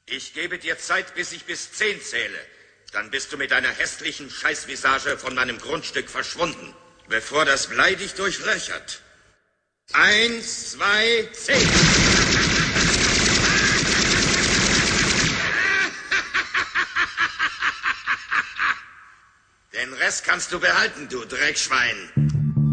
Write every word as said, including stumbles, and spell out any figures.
Ich gebe dir Zeit, bis ich bis zehn zähle. Dann bist du mit deiner hässlichen Scheißvisage von meinem Grundstück verschwunden, bevor das Blei dich durchlöchert. Eins, zwei, zehn. Den Rest kannst du behalten, du Dreckschwein.